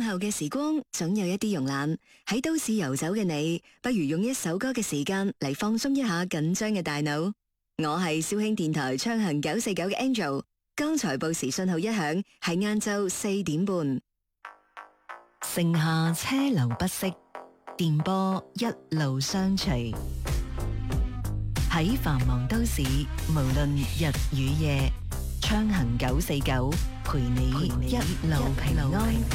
後嘅時光總有一啲慵懶，喺都市遊走嘅你，不如用一首歌嘅時間嚟放鬆一下緊張嘅大腦。我係肇慶電台暢行949嘅 Angel， 剛才報時信號一響，係晏晝4點半。盛夏車流不息，電波一路相隨。喺繁忙都市，無論日與夜，暢行949陪你一路平安。